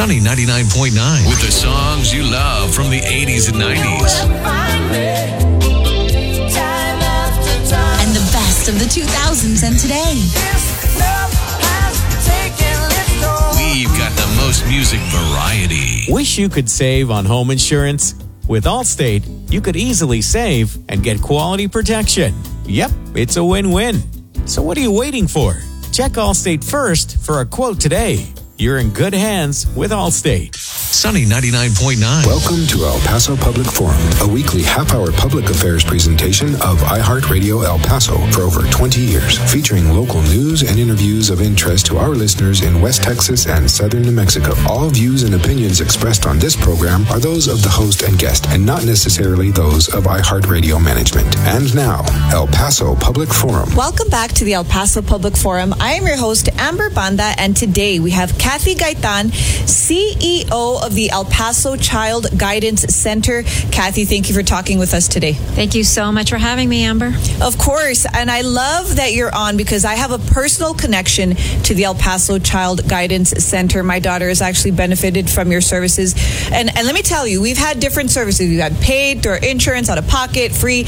Sunny 99.9. With the songs you love from the 80s and 90s. And the best of the 2000s and today. We've got the most music variety. Wish you could save on home insurance? With Allstate, you could easily save and get quality protection. Yep, it's a win-win. So what are you waiting for? Check Allstate first for a quote today. You're in good hands with Allstate. Sunny 99.9. Welcome to El Paso Public Forum, a weekly half-hour public affairs presentation of iHeartRadio El Paso for over 20 years, featuring local news and interviews of interest to our listeners in West Texas and southern New Mexico. All views and opinions expressed on this program are those of the host and guest, and not necessarily those of iHeartRadio management. And now, El Paso Public Forum. Welcome back to the El Paso Public Forum. I am your host, Amber Banda, and today we have Kathy Gaitan, CEO of the El Paso Child Guidance Center. Kathy, thank you for talking with us today. Thank you so much for having me, Amber. Of course, and I love that you're on because I have a personal connection to the El Paso Child Guidance Center. My daughter has actually benefited from your services. And let me tell you, we've had different services. We've had paid, through our insurance, out of pocket, free.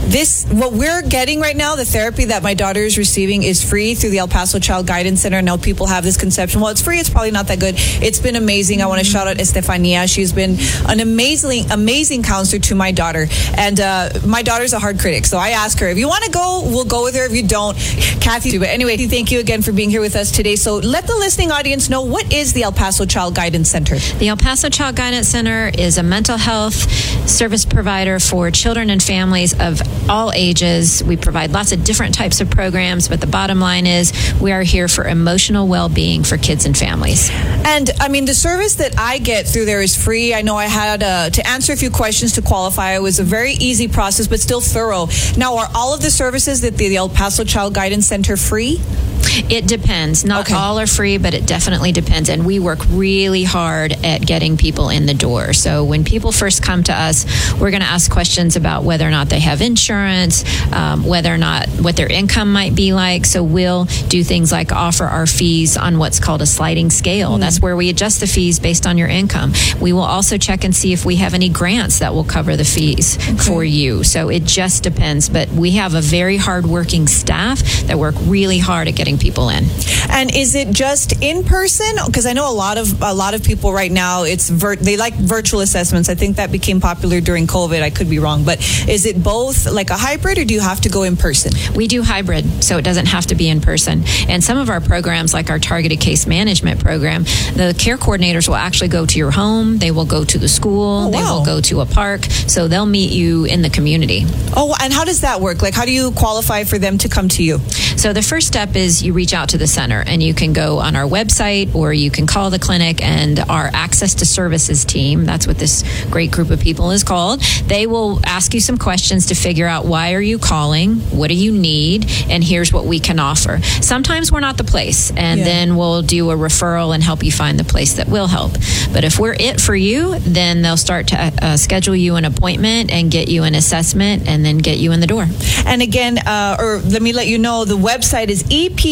What we're getting right now, the therapy that my daughter is receiving is free through the El Paso Child Guidance Center. Now people have this conception, well, it's free, it's probably not that good. It's been amazing. I want to shout out Estefania. She's been an amazing counselor to my daughter. And my daughter's a hard critic. So I ask her, if you want to go, we'll go with her. If you don't, Kathy. But anyway, thank you again for being here with us today. So let the listening audience know, what is the El Paso Child Guidance Center? The El Paso Child Guidance Center is a mental health service provider for children and families of all ages. We provide lots of different types of programs, but the bottom line is we are here for emotional well-being for kids and families. And I mean, the service that I get through there is free. I know I had to answer a few questions to qualify. It was a very easy process, but still thorough. Now, are all of the services that the El Paso Child Guidance Center free? It depends. Not all are free, but it definitely depends. And we work really hard at getting people in the door. So when people first come to us, we're going to ask questions about whether or not they have insurance, whether or not what their income might be like. So we'll do things like offer our fees on what's called a sliding scale. That's where we adjust the fees based on your income. We will also check and see if we have any grants that will cover the fees for you. So it just depends. But we have a very hardworking staff that work really hard at getting people in. And is it just in person? Because I know a lot of people right now, they like virtual assessments. I think that became popular during COVID. I could be wrong, but is it both like a hybrid, or do you have to go in person? We do hybrid, so it doesn't have to be in person. And some of our programs, like our targeted case management program, the care coordinators will actually go to your home. They will go to the school. They will go to a park. So they'll meet you in the community. Oh, and how does that work? Like, how do you qualify for them to come to you? So the first step is you reach out to the center, and you can go on our website, or you can call the clinic, and our Access to Services team, that's what this great group of people is called, they will ask you some questions to figure out, why are you calling? What do you need? And here's what we can offer. Sometimes we're not the place, and then we'll do a referral and help you find the place that will help. But if we're it for you, then they'll start to schedule you an appointment and get you an assessment and then get you in the door. And again, or let me let you know, the website is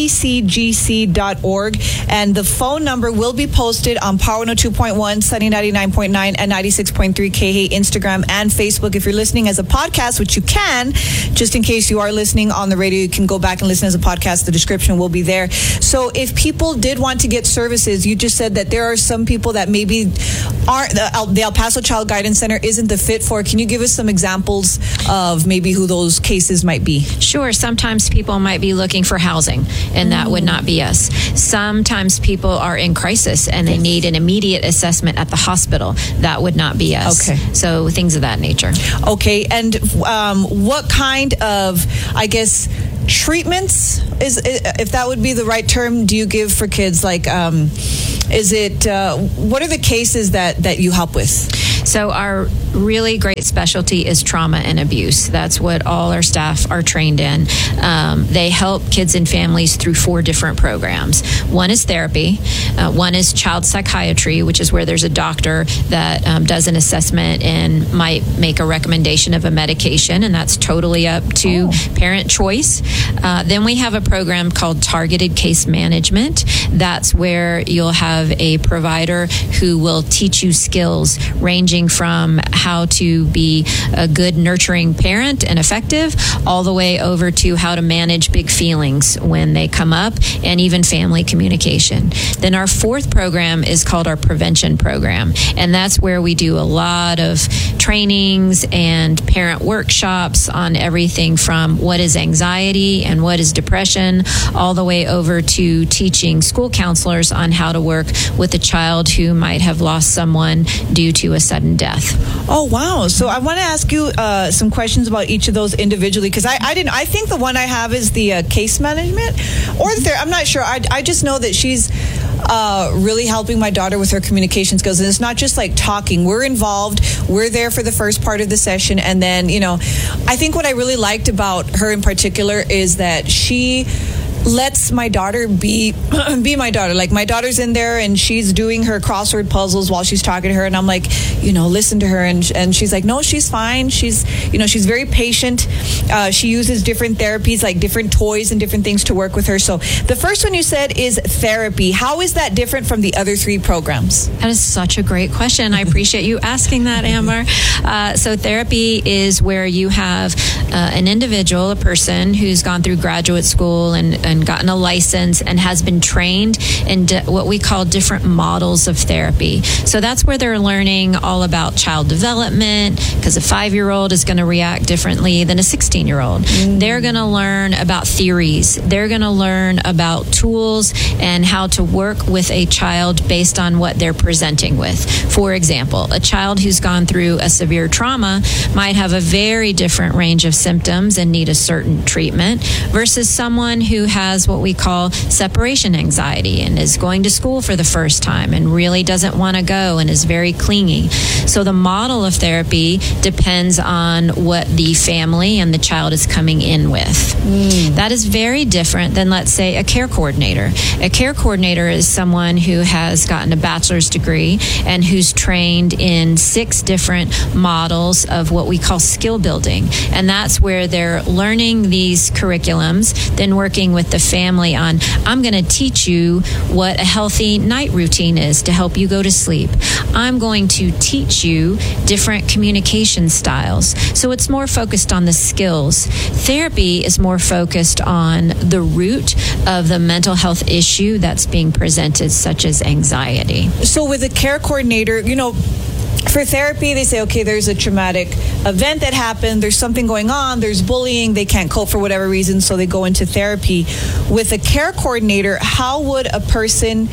epcgc.org, and the phone number will be posted on Power 102.1, Sunny 99.9, and 96.3 KH, Instagram and Facebook. If you're listening as a podcast, which you can, just in case you are listening on the radio, you can go back and listen as a podcast. The description will be there. So if people did want to get services, you just said that there are some people that maybe aren't, the El Paso Child Guidance Center isn't the fit for. Can you give us some examples of maybe who those cases might be? Sure. Sometimes people might be looking for housing, and that would not be us. Sometimes people are in crisis and they need an immediate assessment at the hospital. That would not be us. Okay. So things of that nature. Okay. And what kind of, I guess, treatments, if that would be the right term, do you give for kids? Like, what are the cases that you help with? So our really great specialty is trauma and abuse. That's what all our staff are trained in. They help kids and families through 4 different programs. One is therapy. One is child psychiatry, which is where there's a doctor that does an assessment and might make a recommendation of a medication, and that's totally up to parent choice. Then we have a program called Targeted Case Management. That's where you'll have a provider who will teach you skills ranging from how to be a good nurturing parent and effective, all the way over to how to manage big feelings when they come up, and even family communication. Then our 4th program is called our prevention program, and that's where we do a lot of trainings and parent workshops on everything from what is anxiety and what is depression, all the way over to teaching school counselors on how to work with a child who might have lost someone due to a sudden death. Oh, wow. So I want to ask you some questions about each of those individually, because I think the one I have is the case management, or I'm not sure. I just know that she's really helping my daughter with her communication skills, and it's not just like talking. We're involved. We're there for the first part of the session, and then, I think what I really liked about her in particular is that she lets my daughter be my daughter. Like, my daughter's in there and she's doing her crossword puzzles while she's talking to her, and I'm like, listen to her, and she's like, no, she's fine. She's she's very patient. She uses different therapies, like different toys and different things to work with her. So the first one you said is therapy. How is that different from the other 3 programs? That is such a great question. I appreciate you asking that, Amber. So therapy is where you have an individual, a person who's gone through graduate school and gotten a license and has been trained in what we call different models of therapy. So that's where they're learning all about child development, because a 5-year-old is going to react differently than a 16-year-old. They're going to learn about theories. They're going to learn about tools and how to work with a child based on what they're presenting with. For example, a child who's gone through a severe trauma might have a very different range of symptoms and need a certain treatment versus someone who has what we call separation anxiety and is going to school for the first time and really doesn't want to go and is very clingy. So the model of therapy depends on what the family and the child is coming in with. That is very different than, let's say, a care coordinator. A care coordinator is someone who has gotten a bachelor's degree and who's trained in 6 different models of what we call skill building. And that's where they're learning these curriculums, then working with the family on, I'm going to teach you what a healthy night routine is to help you go to sleep. I'm going to teach you different communication styles. So it's more focused on the skills. Therapy is more focused on the root of the mental health issue that's being presented, such as anxiety. So with a care coordinator, for therapy, they say, okay, there's a traumatic event that happened, there's something going on, there's bullying, they can't cope for whatever reason, so they go into therapy. With a care coordinator, how would a person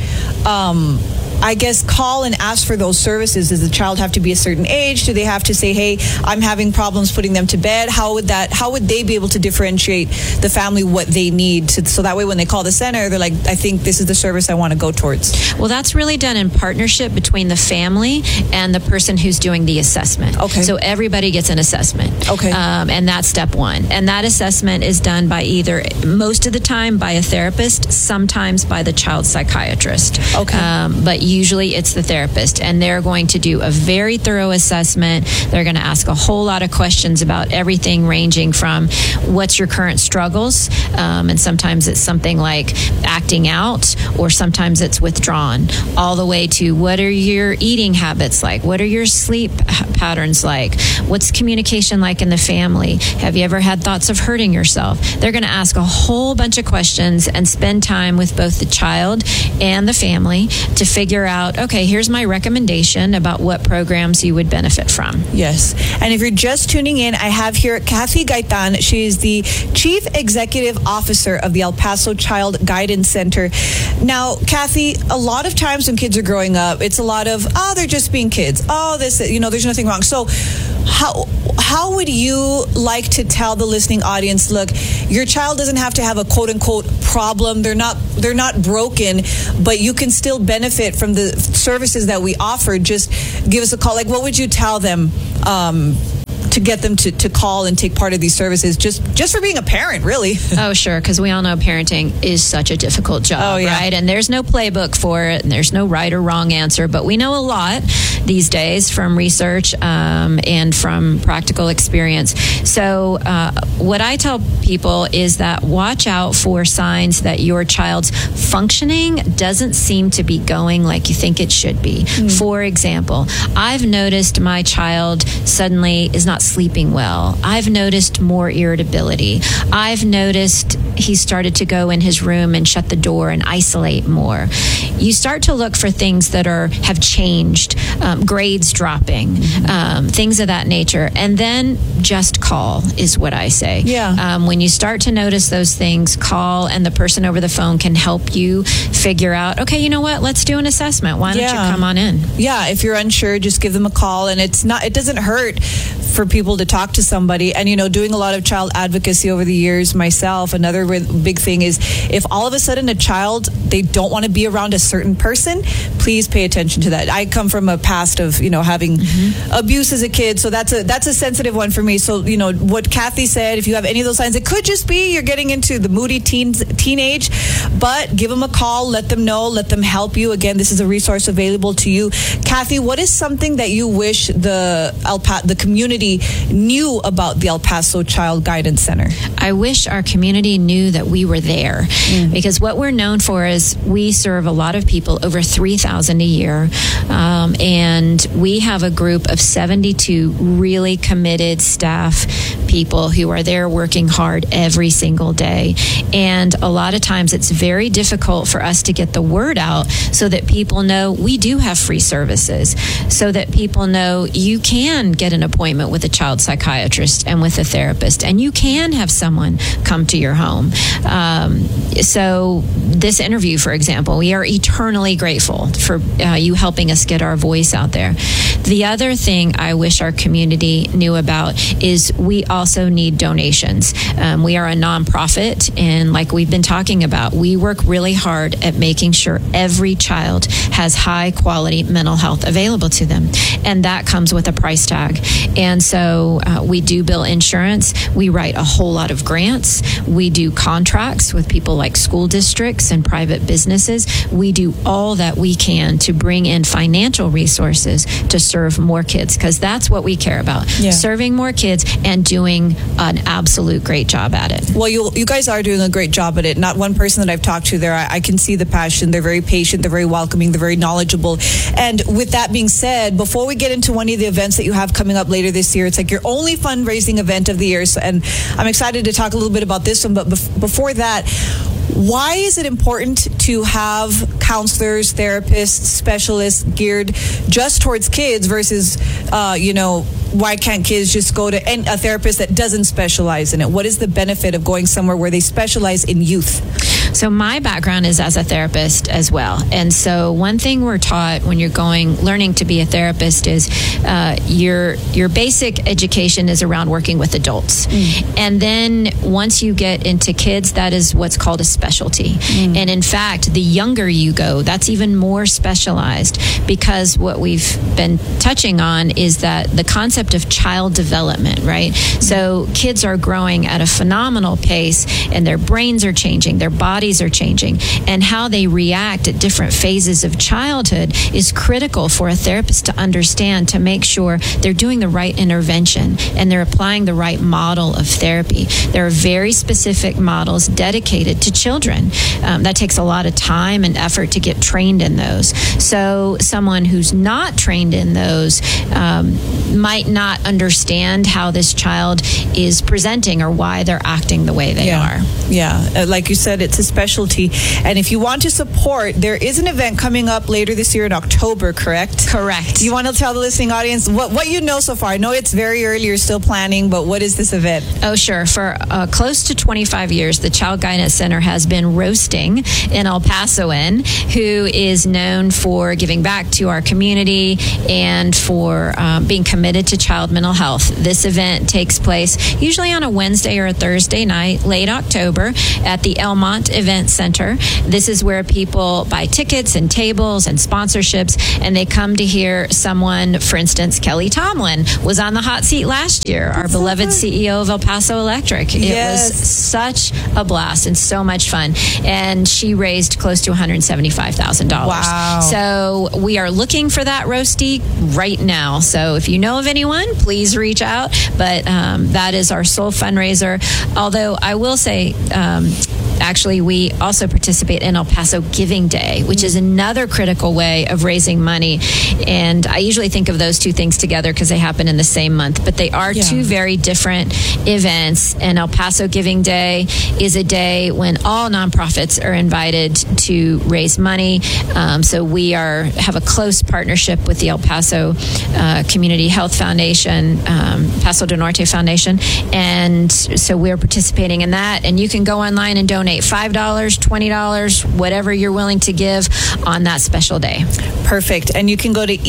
call and ask for those services? Does the child have to be a certain age? Do they have to say, hey, I'm having problems putting them to bed? How would they be able to differentiate the family what they need so that way when they call the center, they're like, I think this is the service I want to go towards? Well, that's really done in partnership between the family and the person who's doing the assessment. Okay. So everybody gets an assessment. Okay. And that's step 1. And that assessment is done by either, most of the time, by a therapist, sometimes by the child psychiatrist. Okay. But usually it's the therapist, and they're going to do a very thorough assessment. They're going to ask a whole lot of questions about everything, ranging from what's your current struggles, and sometimes it's something like acting out, or sometimes it's withdrawn, all the way to what are your eating habits like? What are your sleep patterns like? What's communication like in the family? Have you ever had thoughts of hurting yourself? They're going to ask a whole bunch of questions and spend time with both the child and the family to figure out, okay, here's my recommendation about what programs you would benefit from. Yes. And if you're just tuning in, I have here Kathy Gaitan. She is the Chief Executive Officer of the El Paso Child Guidance Center. Now, Kathy, a lot of times when kids are growing up, it's a lot of, they're just being kids. There's nothing wrong. So how how would you like to tell the listening audience, look, your child doesn't have to have a quote unquote problem. They're not broken, but you can still benefit from the services that we offer. Just give us a call. Like, what would you tell them to get them to call and take part of these services, just for being a parent, really? Oh, sure, because we all know parenting is such a difficult job, right? And there's no playbook for it, and there's no right or wrong answer, but we know a lot these days from research and from practical experience. So what I tell people is that watch out for signs that your child's functioning doesn't seem to be going like you think it should be. For example, I've noticed my child suddenly is not sleeping well. I've noticed more irritability. I've noticed he started to go in his room and shut the door and isolate more. You start to look for things that have changed, grades dropping, things of that nature. And then just call is what I say. When you start to notice those things, call, and the person over the phone can help you figure out, okay, you know what? Let's do an assessment. Why don't you come on in? Yeah, if you're unsure, just give them a call. And it doesn't hurt for people to talk to somebody. And, doing a lot of child advocacy over the years myself, another big thing is if all of a sudden a child, they don't want to be around a certain person, please pay attention to that. I come from a past of, having abuse as a kid. So that's a sensitive one for me. So, what Kathy said, if you have any of those signs, it could just be you're getting into the moody teenage, but give them a call, let them know, let them help you. Again, this is a resource available to you. Kathy, what is something that you wish the community knew about the El Paso Child Guidance Center? I wish our community knew that we were there, because what we're known for is we serve a lot of people, over 3,000 a year, and we have a group of 72 really committed staff people who are there working hard every single day. And a lot of times it's very difficult for us to get the word out so that people know we do have free services, so that people know you can get an appointment with a child psychiatrist and with a therapist, and you can have someone come to your home. So this interview, for example, we are eternally grateful for you helping us get our voice out there. The other thing I wish our community knew about is we also need donations. We are a nonprofit, and like we've been talking about, we work really hard at making sure every child has high quality mental health available to them, and that comes with a price tag. And so we do bill insurance, we write a whole lot of grants, we do contracts with people like school districts and private businesses. We do all that we can to bring in financial resources to serve more kids, because that's what we care about, serving more kids and doing an absolute great job at it. Well, you guys are doing a great job at it. Not one person that I've talked to there, I can see the passion. They're very patient, they're very welcoming, they're very knowledgeable. And with that being said, before we get into one of the events that you have coming up later this year, it's like your only fundraising event of the year, and I'm excited to talk a little bit about this one. But before that, why is it important to have counselors, therapists, specialists geared just towards kids versus, why can't kids just go to a therapist that doesn't specialize in it? What is the benefit of going somewhere where they specialize in youth? So my background is as a therapist as well. And so one thing we're taught when you're learning to be a therapist is your basic education is around working with adults. And then once you get into kids, that is what's called a specialty. And in fact, the younger you go, that's even more specialized, because what we've been touching on is that the concept of child development, right? So kids are growing at a phenomenal pace, and their brains are changing, their bodies are changing, and how they react at different phases of childhood is critical for a therapist to understand, to make sure they're doing the right intervention and they're applying the right model of therapy. There are very specific models dedicated to children. That takes a lot of time and effort to get trained in those. So someone who's not trained in those might not understand how this child is presenting or why they're acting the way they are. Yeah, like you said, it's specialty. And if you want to support, there is an event coming up later this year in October, correct? Correct. Do you want to tell the listening audience what you know so far? I know it's very early, you're still planning, but what is this event? Oh, sure. For close to 25 years, the Child Guidance Center has been roasting an El Pasoan who is known for giving back to our community and for being committed to child mental health. This event takes place usually on a Wednesday or a Thursday night, late October, at the Elmont Event Center. This is where people buy tickets and tables and sponsorships, and they come to hear someone, for instance, Kelly Tomlin was on the hot seat last year, our beloved CEO of El Paso Electric. Yes. It was such a blast and so much fun. And she raised close to $175,000. Wow. So we are looking for that roastie right now. So if you know of anyone, please reach out. But that is our sole fundraiser. Although I will say, actually, we also participate in El Paso Giving Day, which is another critical way of raising money. And I usually think of those two things together because they happen in the same month, but they are two very different events. And El Paso Giving Day is a day when all nonprofits are invited to raise money. So we have a close partnership with the El Paso Community Health Foundation, Paso del Norte Foundation. And so we're participating in that. And you can go online and donate $5, $20, whatever you're willing to give on that special day. Perfect. And you can go to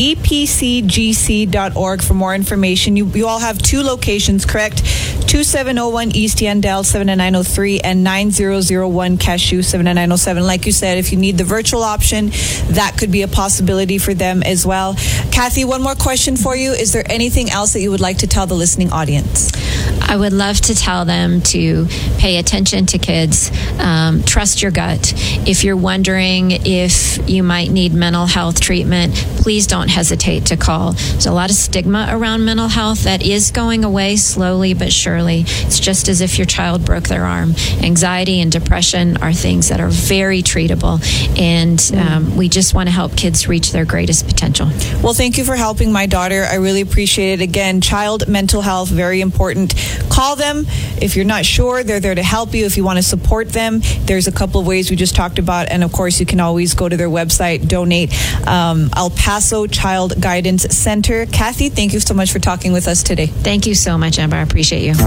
epcgc.org for more information. You all have two locations, correct? 2701 East Yandell, 79903, and 9001 Cashew, 79907. Like you said, if you need the virtual option, that could be a possibility for them as well. Kathy, one more question for you. Is there anything else that you would like to tell the listening audience? I would love to tell them to pay attention to kids. Trust your gut. If you're wondering if you might need mental health treatment, please don't hesitate to call. There's a lot of stigma around mental health that is going away slowly but surely. It's just as if your child broke their arm. Anxiety and depression are things that are very treatable, and we just want to help kids reach their greatest potential. Well, thank you for helping my daughter. I really appreciate it. Again, child mental health, very important. Call them. If you're not sure, they're there to help you. If you want to support them, there's a couple of ways we just talked about. And of course, you can always go to their website, donate. El Paso Child Guidance Center. Kathy, thank you so much for talking with us today. Thank you so much, Amber. I appreciate you.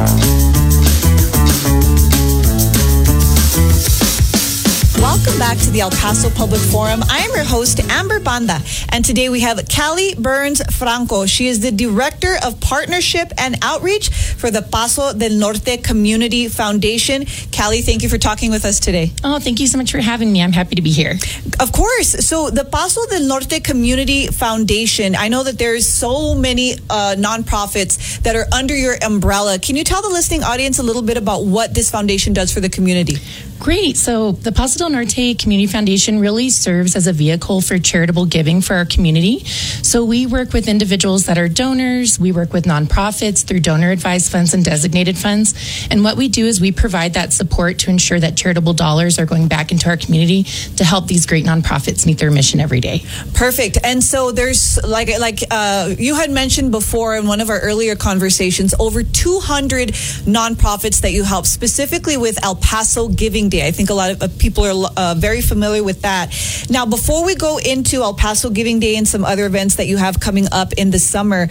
Welcome back to the El Paso Public Forum. I am your host, Amber Banda, and today we have Callie Burns Franco. She is the Director of Partnership and Outreach for the Paso del Norte Community Foundation. Callie, thank you for talking with us today. Oh, thank you so much for having me. I'm happy to be here. Of course. So the Paso del Norte Community Foundation, I know that there's so many nonprofits that are under your umbrella. Can you tell the listening audience a little bit about what this foundation does for the community? Great. So the Paso del Norte Community Foundation really serves as a vehicle for charitable giving for our community. So we work with individuals that are donors. We work with nonprofits through donor advised funds and designated funds. And what we do is we provide that support to ensure that charitable dollars are going back into our community to help these great nonprofits meet their mission every day. Perfect. And so there's like you had mentioned before in one of our earlier conversations, over 200 nonprofits that you help, specifically with El Paso Giving Day. I think a lot of people are very familiar with that. Now, before we go into El Paso Giving Day and some other events that you have coming up in the summer,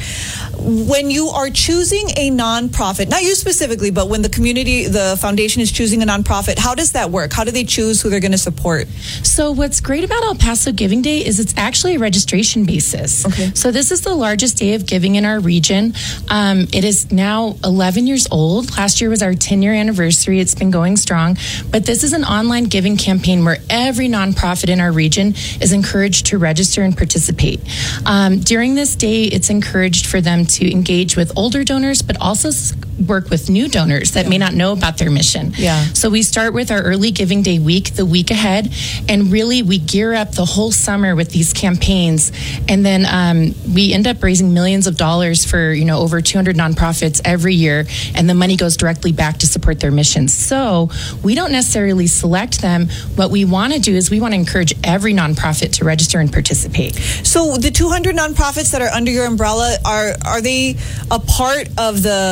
when you are choosing a nonprofit, not you specifically, but when the foundation is choosing a nonprofit, how does that work? How do they choose who they're going to support? So what's great about El Paso Giving Day is it's actually a registration basis. Okay. So this is the largest day of giving in our region. It is now 11 years old. Last year was our 10-year anniversary. It's been going strong. But this is an online giving campaign where every nonprofit in our region is encouraged to register and participate. During this day, it's encouraged for them to engage with older donors, but also work with new donors that may not know about their mission. Yeah. So we start with our early Giving Day week, the week ahead, and really we gear up the whole summer with these campaigns. And then we end up raising millions of dollars for, over 200 nonprofits every year, and the money goes directly back to support their missions. So we don't necessarily select them. What we want to do is we want to encourage every nonprofit to register and participate. So the 200 nonprofits that are under your umbrella, are they a part of the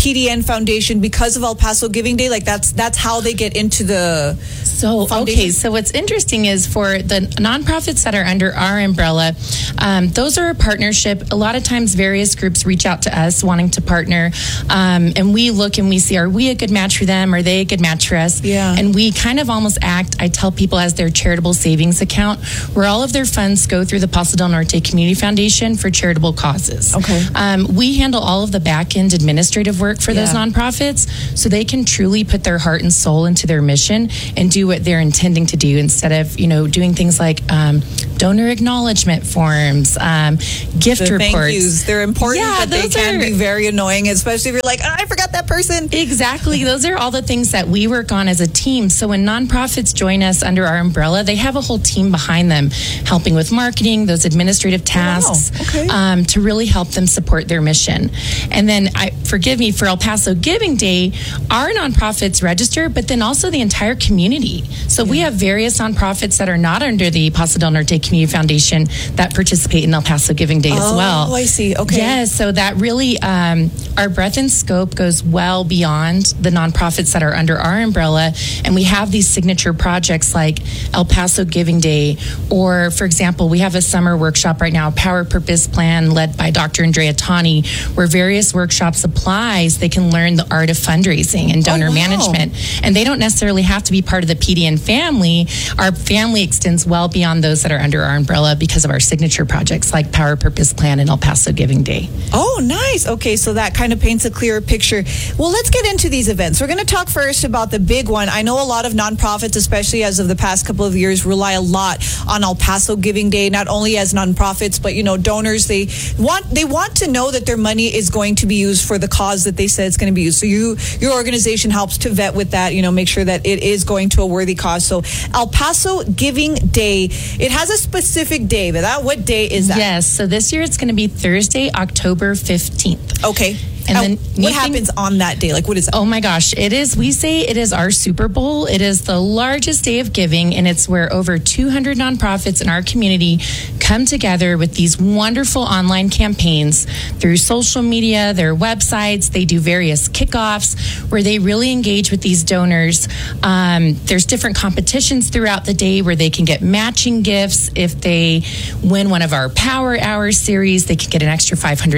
PDN Foundation because of El Paso Giving Day? Like that's how they get into the foundation? Okay, so what's interesting is for the nonprofits that are under our umbrella, those are a partnership. A lot of times various groups reach out to us wanting to partner, and we look and we see, are we a good match for them? Are they a good match for us? Yeah. And we kind of almost act, I tell people, as their charitable savings account, where all of their funds go through the Paso del Norte Community Foundation for charitable causes. Okay. We handle all of the back-end administrative work for those nonprofits, so they can truly put their heart and soul into their mission and do what they're intending to do, instead of doing things like donor acknowledgement forms, gift reports. Thank yous. They're important, Yeah, but they those can are- be very annoying, especially if you're like, I forgot that person. Exactly. Those are all the things that we work on as a team. So when nonprofits join us under our umbrella, they have a whole team behind them helping with marketing, those administrative tasks, to really help them support their mission. And then, forgive me, for El Paso Giving Day, our nonprofits register, but then also the entire community. So we have various nonprofits that are not under the Paso del Norte Community Foundation that participate in El Paso Giving Day as well. Oh, I see. Okay. Yes, so that really, our breadth and scope goes well beyond the nonprofits that are under our umbrella. And we have these signature projects like El Paso Giving Day, or, for example, we have a summer workshop right now, Power Purpose Plan, led by Dr. Andrea Tani, where various workshops applies. They can learn the art of fundraising and donor management. And they don't necessarily have to be part of the PDN family. Our family extends well beyond those that are under our umbrella because of our signature projects like Power Purpose Plan and El Paso Giving Day. Oh, nice. Okay, so that kind of paints a clearer picture. Well, let's get into these events. We're going to talk first about the big one. I know a lot of nonprofits, especially as of the past couple of years, rely a lot on El Paso Giving Day, not only as nonprofits, but, donors. They want to know that their money is going to be used for the cause that they said it's going to be used. So your organization helps to vet with that, make sure that it is going to a worthy cause. So El Paso Giving Day, it has a specific day, but what day is that? Yes, so this year it's going to be Thursday, October 15th. Okay. And then what happens on that day? Like, what is that? Oh my gosh, we say it is our Super Bowl. It is the largest day of giving, and it's where over 200 nonprofits in our community come together with these wonderful online campaigns through social media, their websites. They do various kickoffs where they really engage with these donors. There's different competitions throughout the day where they can get matching gifts. If they win one of our Power Hour series, they can get an extra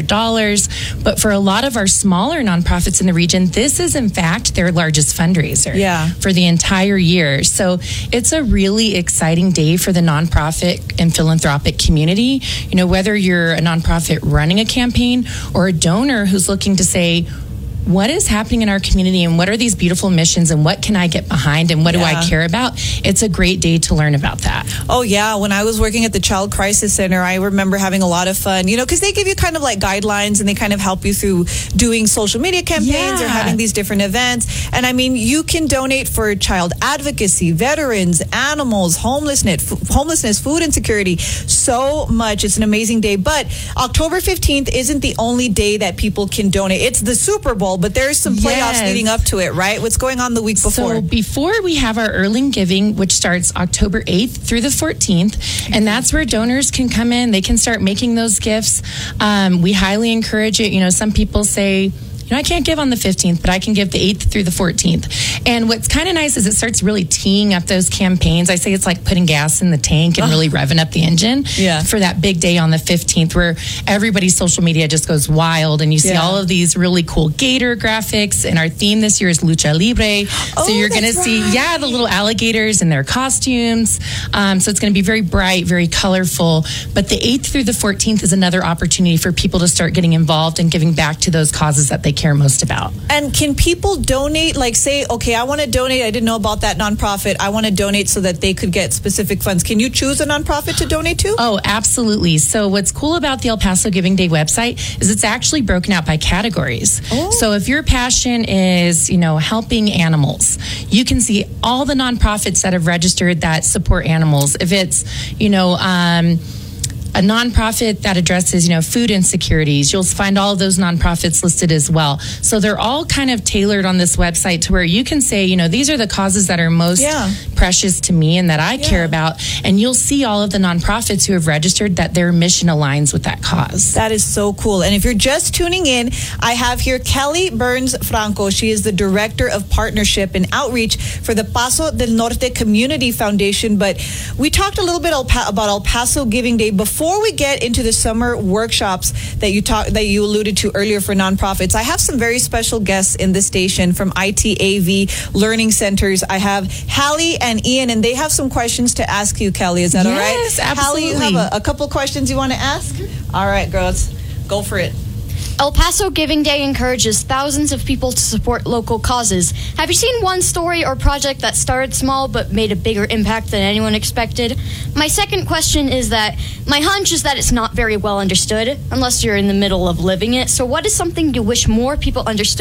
$500. But for a lot of our smaller nonprofits in the region, this is in fact their largest fundraiser for the entire year. So it's a really exciting day for the nonprofit and philanthropic community. Whether you're a nonprofit running a campaign or a donor who's looking to say, what is happening in our community and what are these beautiful missions and what can I get behind and what do I care about? It's a great day to learn about that. Oh, yeah. When I was working at the Child Crisis Center, I remember having a lot of fun, because they give you kind of like guidelines and they kind of help you through doing social media campaigns or having these different events. And I mean, you can donate for child advocacy, veterans, animals, homelessness, food insecurity, so much. It's an amazing day. But October 15th isn't the only day that people can donate. It's the Super Bowl, but there's some playoffs leading up to it, right? What's going on the week before? So before we have our early giving, which starts October 8th through the 14th, and that's where donors can come in. They can start making those gifts. We highly encourage it. Some people say, I can't give on the 15th, but I can give the 8th through the 14th. And what's kind of nice is it starts really teeing up those campaigns. I say it's like putting gas in the tank and really revving up the engine for that big day on the 15th, where everybody's social media just goes wild and you see all of these really cool gator graphics. And our theme this year is Lucha Libre. So you're going to see, the little alligators in their costumes. So it's going to be very bright, very colorful. But the 8th through the 14th is another opportunity for people to start getting involved and giving back to those causes that they care most about. And can people donate, like say, okay, I want to donate, I didn't know about that nonprofit, I want to donate so that they could get specific funds. Can you choose a nonprofit to donate to? Oh, absolutely. So what's cool about the El Paso Giving Day website is it's actually broken out by categories. So if your passion is, helping animals, you can see all the nonprofits that have registered that support animals. If it's, a nonprofit that addresses, food insecurities. You'll find all of those nonprofits listed as well. So they're all kind of tailored on this website to where you can say, these are the causes that are most precious to me and that I care about. And you'll see all of the nonprofits who have registered that their mission aligns with that cause. That is so cool. And if you're just tuning in, I have here Kelly Burns Franco. She is the Director of Partnership and Outreach for the Paso del Norte Community Foundation. But we talked a little bit about El Paso Giving Day. Before we get into the summer workshops that you alluded to earlier for nonprofits, I have some very special guests in the station from ITAV Learning Centers. I have Hallie and Ian, and they have some questions to ask you, Kelly. Is that all right? Yes, absolutely. Hallie, you have a couple questions you want to ask? All right, girls, go for it. El Paso Giving Day encourages thousands of people to support local causes. Have you seen one story or project that started small but made a bigger impact than anyone expected? My second question is that my hunch is that it's not very well understood unless you're in the middle of living it. So what is something you wish more people understood